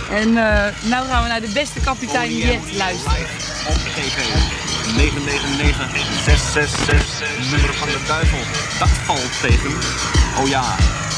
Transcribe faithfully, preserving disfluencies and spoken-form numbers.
En uh, nu gaan we naar de beste kapitein yet luisteren. Op G P negen negen negen zes zes zes, nummer van de duivel. Dat valt tegen. Oh ja.